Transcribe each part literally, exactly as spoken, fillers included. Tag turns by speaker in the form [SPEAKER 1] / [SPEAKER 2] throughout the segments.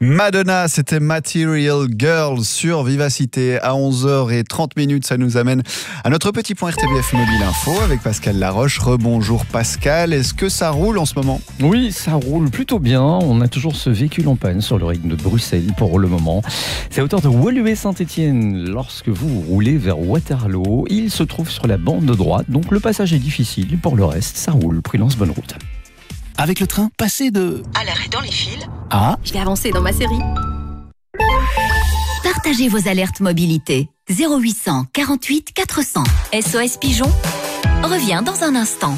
[SPEAKER 1] Madonna, c'était Material Girl sur Vivacité à onze heures trente. Ça nous amène à notre petit point R T B F Mobile Info avec Pascal Laroche. Rebonjour Pascal, est-ce que ça roule en ce moment ?
[SPEAKER 2] Oui, ça roule plutôt bien. On a toujours ce véhicule en panne sur le ring de Bruxelles pour le moment. C'est à hauteur de Woluwe-Saint-Étienne. Lorsque vous roulez vers Waterloo, il se trouve sur la bande de droite, donc le passage est difficile. Pour le reste, ça roule. Prudence, bonne route.
[SPEAKER 3] Avec le train, passez de...
[SPEAKER 4] à l'arrêt dans les fils.
[SPEAKER 3] Ah.
[SPEAKER 4] Je vais avancer dans ma série.
[SPEAKER 5] Partagez vos alertes mobilité. zéro huit cent quarante-huit quatre cents. S O S Pigeon revient dans un instant.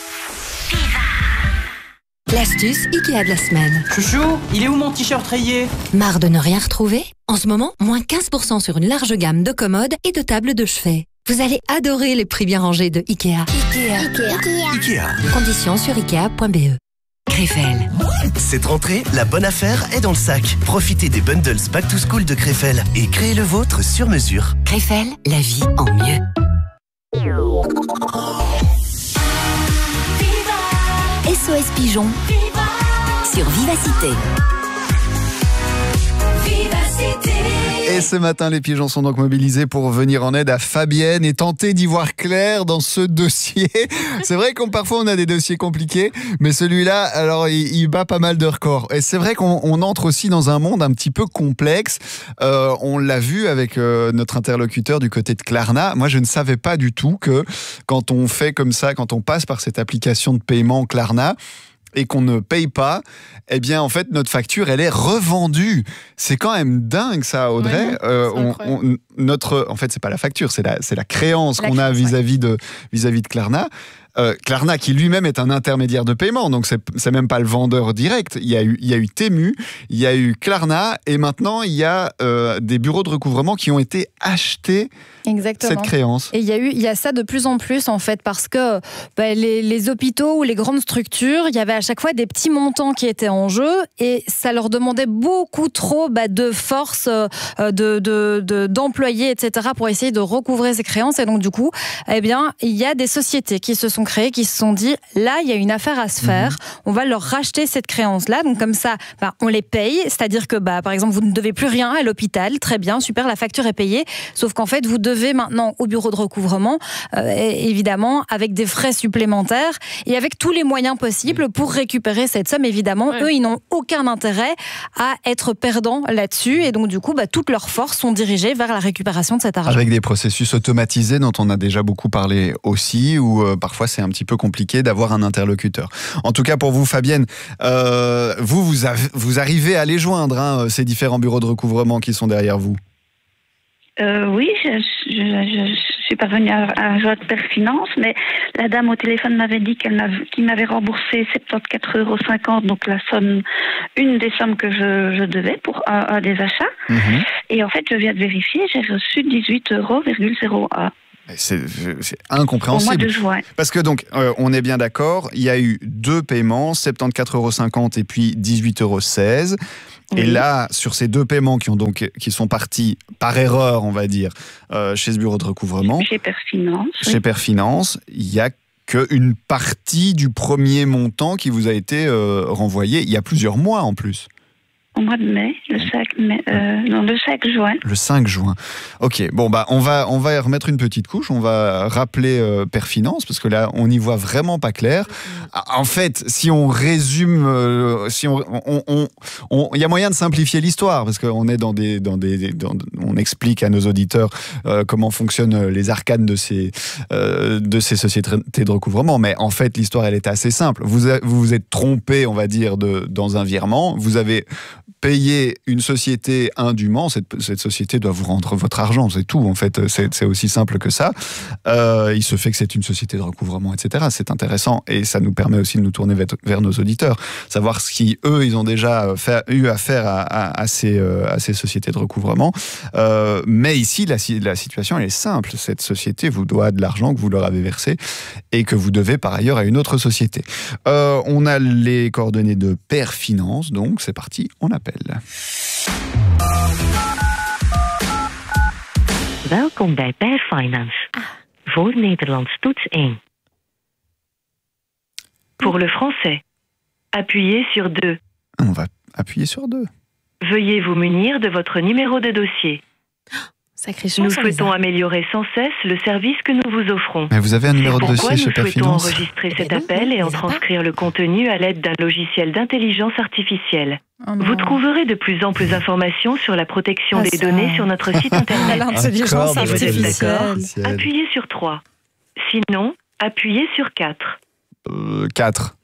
[SPEAKER 6] L'astuce Ikea de la semaine.
[SPEAKER 7] Chouchou, il est où mon t-shirt rayé ?
[SPEAKER 6] Marre de ne rien retrouver ? En ce moment, moins quinze pour cent sur une large gamme de commodes et de tables de chevet. Vous allez adorer les prix bien rangés de Ikea. Ikea.
[SPEAKER 3] Ikea. Ikea.
[SPEAKER 6] Conditions sur ikea point b e.
[SPEAKER 5] Krefel.
[SPEAKER 3] Cette rentrée, la bonne affaire est dans le sac. Profitez des bundles Back to School de Krefel et créez le vôtre sur mesure.
[SPEAKER 5] Krefel, la vie en mieux. S O S Pigeon sur Vivacité.
[SPEAKER 1] Et ce matin, les pigeons sont donc mobilisés pour venir en aide à Fabienne et tenter d'y voir clair dans ce dossier. C'est vrai qu'on parfois on a des dossiers compliqués, mais celui-là, alors il, il bat pas mal de records. Et c'est vrai qu'on on entre aussi dans un monde un petit peu complexe. Euh, on l'a vu avec euh, notre interlocuteur du côté de Klarna. Moi, je ne savais pas du tout que quand on fait comme ça, quand on passe par cette application de paiement Klarna, et qu'on ne paye pas, eh bien, en fait, notre facture, elle est revendue. C'est quand même dingue, ça, Audrey.
[SPEAKER 8] Ouais,
[SPEAKER 1] euh, on, on, notre, en fait, c'est pas la facture, c'est la, c'est la créance la qu'on a vis-à-vis ouais. de, vis-à-vis de Klarna. Euh, Klarna, qui lui-même est un intermédiaire de paiement, donc c'est, c'est même pas le vendeur direct. Il y a eu, il y a eu Temu, il y a eu Klarna, et maintenant, il y a euh, des bureaux de recouvrement qui ont été achetés.
[SPEAKER 8] Exactement.
[SPEAKER 1] Cette créance.
[SPEAKER 8] Et il y a eu, il y a ça de plus en plus en fait, parce que bah, les, les hôpitaux ou les grandes structures, il y avait à chaque fois des petits montants qui étaient en jeu et ça leur demandait beaucoup trop bah, de force, euh, de, de, de, d'employés, et cetera pour essayer de recouvrer ces créances. Et donc du coup, eh bien, il y a des sociétés qui se sont créées, qui se sont dit, là, il y a une affaire à se faire, mmh. on va leur racheter cette créance-là. Donc comme ça, bah, on les paye, c'est-à-dire que bah, par exemple, vous ne devez plus rien à l'hôpital, très bien, super, la facture est payée, sauf qu'en fait, vous devez maintenant au bureau de recouvrement, euh, évidemment, avec des frais supplémentaires et avec tous les moyens possibles pour récupérer cette somme. Évidemment, ouais. eux, ils n'ont aucun intérêt à être perdants là-dessus et donc, du coup, bah, toutes leurs forces sont dirigées vers la récupération de cet argent.
[SPEAKER 1] Avec des processus automatisés dont on a déjà beaucoup parlé aussi, où euh, parfois c'est un petit peu compliqué d'avoir un interlocuteur. En tout cas, pour vous, Fabienne, euh, vous, vous, avez, vous arrivez à les joindre, hein, ces différents bureaux de recouvrement qui sont derrière vous.
[SPEAKER 9] Euh, oui, je, je, je, je suis parvenue à, à joindre Perfinance, mais la dame au téléphone m'avait dit qu'elle m'avait, qu'il m'avait remboursé soixante-quatorze euros cinquante, donc la somme, une des sommes que je, je devais pour un, un des achats. Mmh. Et en fait, je viens de vérifier, j'ai reçu dix-huit euros zéro un.
[SPEAKER 1] C'est, c'est incompréhensible.
[SPEAKER 9] Au mois de juin.
[SPEAKER 1] Parce que donc, euh, on est bien d'accord, il y a eu deux paiements, soixante-quatorze euros cinquante et puis dix-huit euros seize. Oui. Et là, sur ces deux paiements qui, ont donc, qui sont partis par erreur, on va dire, euh, chez ce bureau de recouvrement,
[SPEAKER 9] chez Perfinance,
[SPEAKER 1] chez
[SPEAKER 9] oui.
[SPEAKER 1] Perfinance, il n'y a qu'une partie du premier montant qui vous a été euh, renvoyé il y a plusieurs mois en plus.
[SPEAKER 9] Au mois de mai, le cinq mai, euh, non, le cinq juin.
[SPEAKER 1] Le cinq juin. Ok, bon bah on va on va remettre une petite couche, on va rappeler euh, Perfinance parce que là on n'y voit vraiment pas clair. En fait, si on résume, euh, si on on on, on il y a moyen de simplifier l'histoire parce qu'on est dans des dans des dans, on explique à nos auditeurs euh, comment fonctionnent les arcanes de ces euh, de ces sociétés de recouvrement. Mais en fait, l'histoire elle est assez simple. Vous a, vous vous êtes trompé, on va dire, de dans un virement. Vous avez payer une société indûment, cette, cette société doit vous rendre votre argent, c'est tout en fait, c'est, c'est aussi simple que ça. Euh, il se fait que c'est une société de recouvrement, et cetera. C'est intéressant et ça nous permet aussi de nous tourner vers, vers nos auditeurs, savoir si eux, ils ont déjà fait, eu affaire à, à, à, ces, à ces sociétés de recouvrement. Euh, mais ici, la, la situation elle est simple. Cette société vous doit de l'argent que vous leur avez versé et que vous devez par ailleurs à une autre société. Euh, on a les coordonnées de Perfinance, donc c'est parti, on appelle.
[SPEAKER 10] Welkom bij Perfinance. Voor Nederlands toets één. Pour le français, appuyez sur deux.
[SPEAKER 1] On va appuyer sur deux.
[SPEAKER 10] Veuillez vous munir de votre numéro de dossier.
[SPEAKER 11] Sacrée chance,
[SPEAKER 10] Nous
[SPEAKER 11] Lisa.
[SPEAKER 10] souhaitons améliorer sans cesse le service que nous vous offrons.
[SPEAKER 1] Mais vous avez un numéro de
[SPEAKER 10] C'est pourquoi
[SPEAKER 1] dossier chez
[SPEAKER 10] nous souhaitons
[SPEAKER 1] Perfinance?
[SPEAKER 10] enregistrer
[SPEAKER 11] Eh
[SPEAKER 10] cet
[SPEAKER 11] ben non,
[SPEAKER 10] appel et
[SPEAKER 11] non,
[SPEAKER 10] en
[SPEAKER 11] il y en a
[SPEAKER 10] transcrire le contenu à l'aide d'un logiciel d'intelligence artificielle.
[SPEAKER 8] Oh non.
[SPEAKER 10] Vous trouverez de plus amples informations sur la protection
[SPEAKER 8] Ah,
[SPEAKER 10] des
[SPEAKER 8] ça.
[SPEAKER 10] données sur notre site internet.
[SPEAKER 8] L'intelligence
[SPEAKER 1] Encore des
[SPEAKER 8] artificielle.
[SPEAKER 1] artificiels.
[SPEAKER 10] Appuyez sur trois. Sinon, appuyez sur quatre.
[SPEAKER 1] Euh, quatre.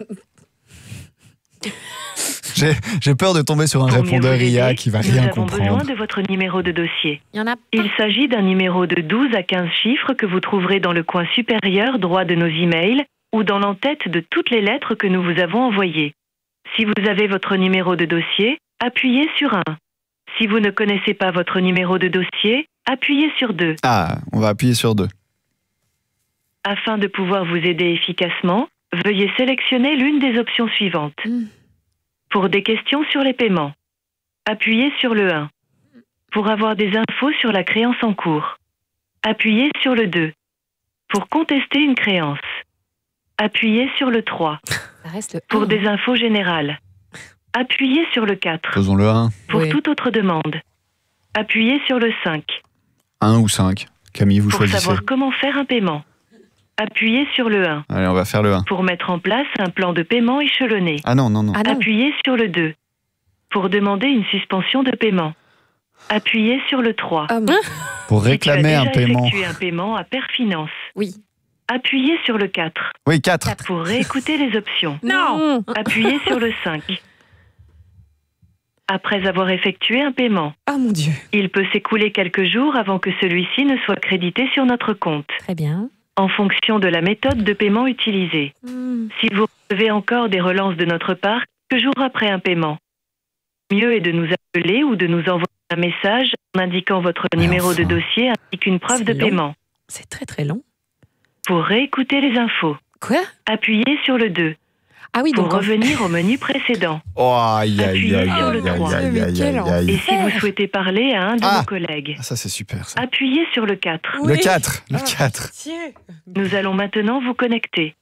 [SPEAKER 1] J'ai j'ai peur de tomber sur un
[SPEAKER 10] Pour mieux
[SPEAKER 1] répondeur
[SPEAKER 10] vous
[SPEAKER 1] I A
[SPEAKER 10] aider,
[SPEAKER 1] qui va
[SPEAKER 10] nous
[SPEAKER 1] rien
[SPEAKER 10] avons besoin
[SPEAKER 1] comprendre.
[SPEAKER 10] de votre numéro de dossier.
[SPEAKER 11] Il y en a pas.
[SPEAKER 10] Il s'agit d'un numéro de douze à quinze chiffres que vous trouverez dans le coin supérieur droit de nos emails ou dans l'entête de toutes les lettres que nous vous avons envoyées. Si vous avez votre numéro de dossier, appuyez sur un. Si vous ne connaissez pas votre numéro de dossier, appuyez sur deux.
[SPEAKER 1] Ah, on va appuyer sur deux.
[SPEAKER 10] Afin de pouvoir vous aider efficacement, veuillez sélectionner l'une des options suivantes.
[SPEAKER 11] Mm.
[SPEAKER 10] Pour des questions sur les paiements, appuyez sur le un. Pour avoir des infos sur la créance en cours, appuyez sur le deux. Pour contester une créance, appuyez sur le trois.
[SPEAKER 11] Ça reste le
[SPEAKER 10] Pour
[SPEAKER 11] un.
[SPEAKER 10] des infos générales, appuyez sur le quatre.
[SPEAKER 1] Faisons le un.
[SPEAKER 10] Pour
[SPEAKER 11] Oui.
[SPEAKER 10] toute autre demande, appuyez sur le cinq.
[SPEAKER 1] un ou cinq. Camille, vous
[SPEAKER 10] Pour
[SPEAKER 1] choisissez.
[SPEAKER 10] savoir comment faire un paiement, appuyez sur le un.
[SPEAKER 1] Allez, on va faire le un.
[SPEAKER 10] Pour mettre en place un plan de paiement échelonné,
[SPEAKER 1] Ah non, non, non.
[SPEAKER 11] Ah non.
[SPEAKER 10] appuyez sur le deux. Pour demander une suspension de paiement, appuyez sur le trois.
[SPEAKER 11] Ah, mon-
[SPEAKER 1] Pour
[SPEAKER 10] Si
[SPEAKER 1] réclamer
[SPEAKER 10] tu as
[SPEAKER 1] un
[SPEAKER 10] déjà
[SPEAKER 1] paiement.
[SPEAKER 10] effectué un paiement à Perfinance,
[SPEAKER 11] Oui.
[SPEAKER 10] appuyez sur le quatre.
[SPEAKER 1] Oui, quatre.
[SPEAKER 10] Pour réécouter les options,
[SPEAKER 11] Non.
[SPEAKER 10] appuyez sur le cinq. Après avoir effectué un paiement,
[SPEAKER 11] Ah mon Dieu.
[SPEAKER 10] il peut s'écouler quelques jours avant que celui-ci ne soit crédité sur notre compte,
[SPEAKER 11] Très bien.
[SPEAKER 10] en fonction de la méthode de paiement utilisée.
[SPEAKER 11] Mm.
[SPEAKER 10] Si vous recevez encore des relances de notre part quelques jours après un paiement, mieux est de nous appeler ou de nous envoyer un message en indiquant votre
[SPEAKER 1] Mais
[SPEAKER 10] numéro de
[SPEAKER 1] enfin.
[SPEAKER 10] dossier ainsi qu'une preuve
[SPEAKER 11] C'est
[SPEAKER 10] de
[SPEAKER 11] long.
[SPEAKER 10] paiement.
[SPEAKER 11] C'est très très long.
[SPEAKER 10] Pour réécouter les infos,
[SPEAKER 11] Quoi?
[SPEAKER 10] appuyez sur le deux.
[SPEAKER 11] Ah oui,
[SPEAKER 10] Pour
[SPEAKER 11] donc en-
[SPEAKER 10] revenir au menu précédent.
[SPEAKER 1] Oh, aïe, aïe,
[SPEAKER 10] Appuyez
[SPEAKER 1] aïe,
[SPEAKER 10] sur
[SPEAKER 1] aïe,
[SPEAKER 10] le
[SPEAKER 1] aïe,
[SPEAKER 10] trois.
[SPEAKER 1] aïe,
[SPEAKER 11] Mais
[SPEAKER 1] aïe,
[SPEAKER 11] quel
[SPEAKER 1] aïe, aïe.
[SPEAKER 10] Et si vous souhaitez parler à un de
[SPEAKER 1] Ah.
[SPEAKER 10] nos collègues,
[SPEAKER 1] Ah, ça, c'est super, ça.
[SPEAKER 10] appuyez sur le quatre.
[SPEAKER 1] Le
[SPEAKER 11] Oui.
[SPEAKER 1] quatre. Le
[SPEAKER 11] Ah,
[SPEAKER 1] quatre.
[SPEAKER 11] Dieu.
[SPEAKER 10] Nous allons maintenant vous connecter.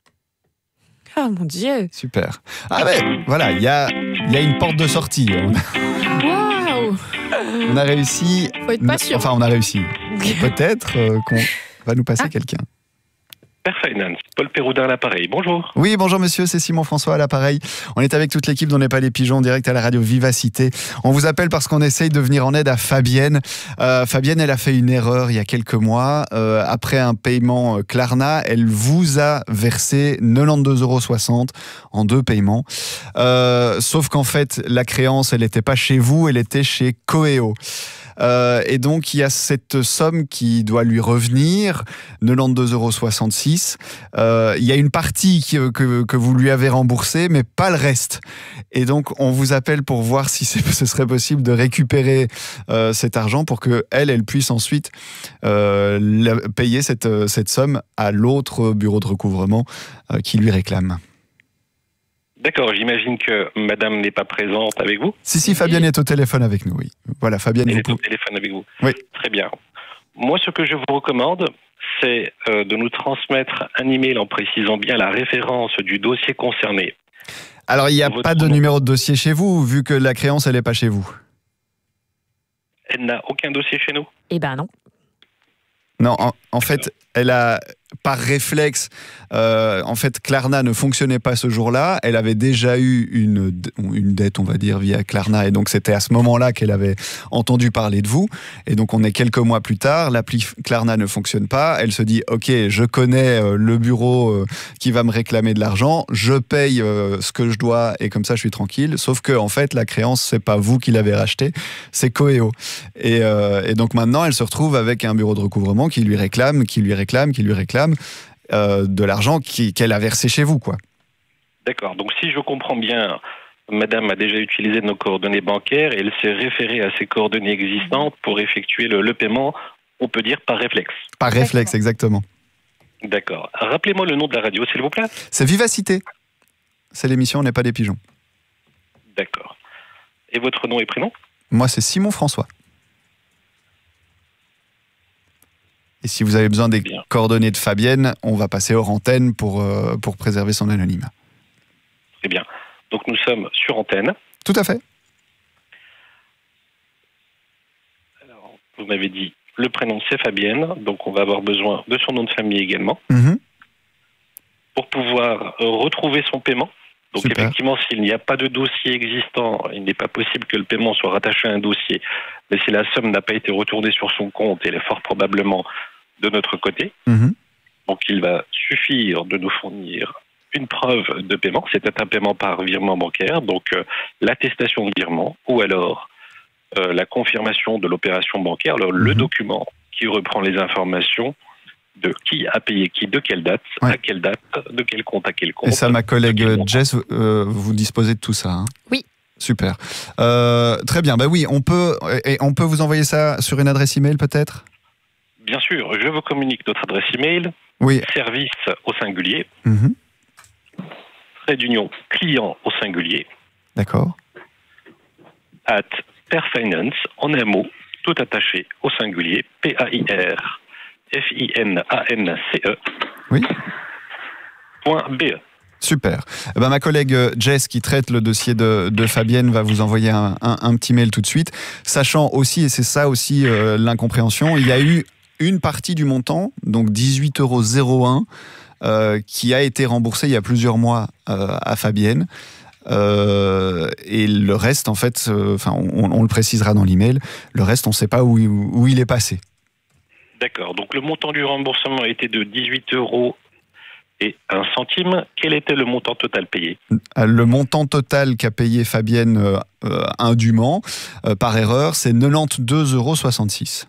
[SPEAKER 11] Ah mon Dieu.
[SPEAKER 1] Super. Ah ouais, voilà, il y a, il y a une porte de sortie. On a,
[SPEAKER 11] Waouh.
[SPEAKER 1] on a réussi.
[SPEAKER 11] Faut être patient.
[SPEAKER 1] Enfin, on a réussi. Peut-être euh, qu'on va nous passer
[SPEAKER 11] Ah.
[SPEAKER 1] quelqu'un.
[SPEAKER 12] Perfinance, Paul Péroudin à l'appareil. Bonjour.
[SPEAKER 1] Oui, bonjour monsieur, c'est Simon François à l'appareil. On est avec toute l'équipe d'On n'est pas les pigeons, en direct à la radio Vivacité. On vous appelle parce qu'on essaye de venir en aide à Fabienne. Euh, Fabienne, elle a fait une erreur il y a quelques mois. Euh, après un paiement euh, Klarna, elle vous a versé quatre-vingt-douze euros soixante en deux paiements. Euh, sauf qu'en fait, la créance, elle n'était pas chez vous, elle était chez Coeo. Euh, et donc, il y a cette somme qui doit lui revenir, quatre-vingt-douze euros soixante-six. Euh, il y a une partie qui, que, que vous lui avez remboursée, mais pas le reste. Et donc, on vous appelle pour voir si c'est, ce serait possible de récupérer euh, cet argent pour qu'elle, elle, elle puisse ensuite euh, la- payer cette, cette somme à l'autre bureau de recouvrement euh, qui lui réclame.
[SPEAKER 12] D'accord, j'imagine que madame n'est pas présente avec vous.
[SPEAKER 1] Si, si, Fabienne est au téléphone avec nous, oui. Voilà, Fabienne,
[SPEAKER 12] Elle
[SPEAKER 1] vous
[SPEAKER 12] est au
[SPEAKER 1] pouvez...
[SPEAKER 12] téléphone avec vous.
[SPEAKER 1] Oui.
[SPEAKER 12] Très bien. Moi, ce que je vous recommande, c'est euh, de nous transmettre un email en précisant bien la référence du dossier concerné.
[SPEAKER 1] Alors, il n'y a
[SPEAKER 12] Votre
[SPEAKER 1] pas de
[SPEAKER 12] nom.
[SPEAKER 1] numéro de dossier chez vous, vu que la créance, elle n'est pas chez vous.
[SPEAKER 12] Elle n'a aucun dossier chez nous.
[SPEAKER 11] Eh ben non.
[SPEAKER 1] Non, en, en fait, elle a, par réflexe, euh, en fait, Klarna ne fonctionnait pas ce jour-là. Elle avait déjà eu une, une dette, on va dire, via Klarna. Et donc, c'était à ce moment-là qu'elle avait entendu parler de vous. Et donc, on est quelques mois plus tard. L'appli Klarna ne fonctionne pas. Elle se dit, OK, je connais euh, le bureau euh, qui va me réclamer de l'argent. Je paye euh, ce que je dois et comme ça, je suis tranquille. Sauf que, en fait, la créance, c'est pas vous qui l'avez racheté, c'est Coeo. Et, euh, et donc, maintenant, elle se retrouve avec un bureau de recouvrement qui lui réclame, qui lui réclame, qui lui réclame euh, de l'argent qui, qu'elle a versé chez vous, quoi.
[SPEAKER 12] D'accord. Donc, si je comprends bien, madame a déjà utilisé nos coordonnées bancaires et elle s'est référée à ces coordonnées existantes pour effectuer le, le paiement, on peut dire par réflexe.
[SPEAKER 1] Par réflexe, exactement.
[SPEAKER 12] D'accord. Rappelez-moi le nom de la radio, s'il vous plaît.
[SPEAKER 1] C'est Vivacité. C'est l'émission On n'est pas des pigeons.
[SPEAKER 12] D'accord. Et votre nom et prénom?
[SPEAKER 1] Moi, c'est Simon François. Et si vous avez besoin des
[SPEAKER 12] Bien.
[SPEAKER 1] coordonnées de Fabienne, on va passer hors antenne pour, euh, pour préserver son anonymat.
[SPEAKER 12] Très bien. Donc, nous sommes sur antenne.
[SPEAKER 1] Tout à fait.
[SPEAKER 12] Vous m'avez dit le prénom c'est Fabienne, donc on va avoir besoin de son nom de famille également.
[SPEAKER 1] Mmh.
[SPEAKER 12] Pour pouvoir euh, retrouver son paiement. Donc
[SPEAKER 1] Super.
[SPEAKER 12] effectivement, s'il n'y a pas de dossier existant, il n'est pas possible que le paiement soit rattaché à un dossier. Mais si la somme n'a pas été retournée sur son compte, elle est fort probablement de notre côté.
[SPEAKER 1] Mmh.
[SPEAKER 12] Donc il va suffire de nous fournir une preuve de paiement. C'était un paiement par virement bancaire, donc euh, l'attestation de virement ou alors euh, la confirmation de l'opération bancaire, alors, le
[SPEAKER 1] Mmh.
[SPEAKER 12] document qui reprend les informations de qui a payé qui, de quelle date,
[SPEAKER 1] Ouais.
[SPEAKER 12] à quelle date, de quel compte à quel compte.
[SPEAKER 1] Et ça, ma collègue
[SPEAKER 12] de quel montant.
[SPEAKER 1] Jess, euh, vous disposez de tout ça, hein?
[SPEAKER 11] Oui.
[SPEAKER 1] Super. Euh, très bien. Bah oui, on peut, et on peut vous envoyer ça sur une adresse email peut-être?
[SPEAKER 12] Bien sûr, je vous communique notre adresse email,
[SPEAKER 1] Oui.
[SPEAKER 12] service au singulier,
[SPEAKER 1] Mhm.
[SPEAKER 12] trait d'union client au singulier,
[SPEAKER 1] D'accord.
[SPEAKER 12] at Perfinance, en un mot, tout attaché au singulier, P A I R F I N A N C E.
[SPEAKER 1] Oui.
[SPEAKER 12] Point B E.
[SPEAKER 1] Super. Eh ben, ma collègue Jess, qui traite le dossier de, de Fabienne, va vous envoyer un, un- un petit mail tout de suite. Sachant aussi, et c'est ça aussi euh, l'incompréhension, il y a eu une partie du montant, donc dix-huit euros zéro un, euh, qui a été remboursée il y a plusieurs mois euh, à Fabienne. Euh, et le reste, en fait, euh, enfin, on, on le précisera dans l'email, le reste, on ne sait pas où, il- où il est passé.
[SPEAKER 12] D'accord, donc le montant du remboursement était de dix-huit euros et un centime. Quel était le montant total payé?
[SPEAKER 1] Le montant total qu'a payé Fabienne euh, euh, indûment, euh, par erreur, c'est quatre-vingt-douze euros soixante-six.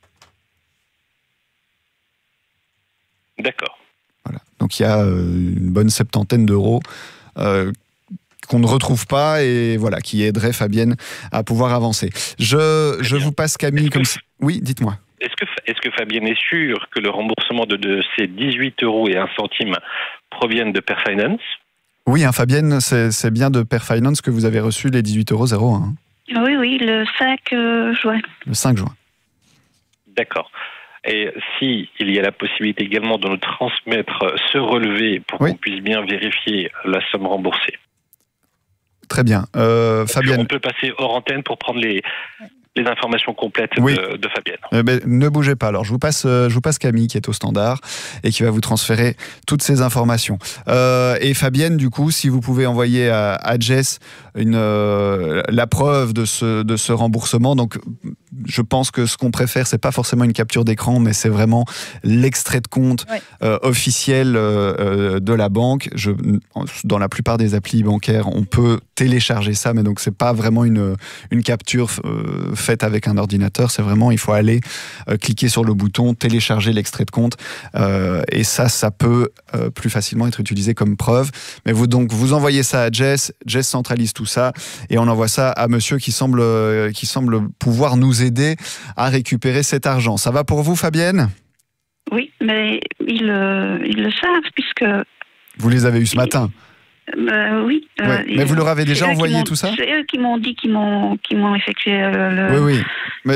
[SPEAKER 12] D'accord.
[SPEAKER 1] Voilà. Donc il y a euh, une bonne septantaine d'euros euh, qu'on ne retrouve pas et voilà, qui aiderait Fabienne à pouvoir avancer. Je, je vous passe Camille comme ça. Oui, dites-moi.
[SPEAKER 12] Est-ce que, est-ce que Fabienne est sûre que le remboursement de, de ces dix-huit euros et un centime proviennent de Perfinance?
[SPEAKER 1] Oui, hein, Fabienne, c'est c'est bien de Perfinance que vous avez reçu les dix-huit euros zéro un, hein,
[SPEAKER 9] Oui, oui, le cinq euh, juin.
[SPEAKER 1] le cinq juin.
[SPEAKER 12] D'accord. Et si il y a la possibilité également de nous transmettre ce relevé pour
[SPEAKER 1] Oui.
[SPEAKER 12] qu'on puisse bien vérifier la somme remboursée.
[SPEAKER 1] Très bien. Euh,
[SPEAKER 12] On
[SPEAKER 1] Fabienne,
[SPEAKER 12] peut passer hors antenne pour prendre les, les informations complètes
[SPEAKER 1] Oui.
[SPEAKER 12] de, de Fabienne.
[SPEAKER 1] euh, ben, ne bougez pas. Alors, je vous passe, euh, je vous passe Camille qui est au standard et qui va vous transférer toutes ces informations. Euh, et Fabienne, du coup, si vous pouvez envoyer à, à Jess une, euh, la preuve de ce, de ce remboursement. Donc, je pense que ce qu'on préfère, c'est pas forcément une capture d'écran, mais c'est vraiment l'extrait de compte
[SPEAKER 8] Ouais.
[SPEAKER 1] euh, officiel euh, euh, de la banque. Je, dans la plupart des applis bancaires, on peut télécharger ça, mais donc c'est pas vraiment une, une capture euh, faite avec un ordinateur. C'est vraiment, il faut aller euh, cliquer sur le bouton, télécharger l'extrait de compte, euh, et ça, ça peut euh, plus facilement être utilisé comme preuve. Mais vous donc vous envoyez ça à Jess, Jess centralise tout ça, et on envoie ça à Monsieur qui semble euh, qui semble pouvoir nous aider à récupérer cet argent. Ça va pour vous, Fabienne?
[SPEAKER 9] Oui, mais ils, euh, ils le savent puisque...
[SPEAKER 1] Vous les avez eus ce matin.
[SPEAKER 9] Euh, oui. euh,
[SPEAKER 1] Ouais. Mais vous leur avez
[SPEAKER 9] c'est
[SPEAKER 1] déjà
[SPEAKER 9] eux qui
[SPEAKER 1] envoyé
[SPEAKER 9] m'ont-
[SPEAKER 1] tout ça?
[SPEAKER 9] C'est eux qui m'ont dit qu'ils m'ont, qu'ils m'ont effectué euh, le...
[SPEAKER 1] Oui, oui. Mais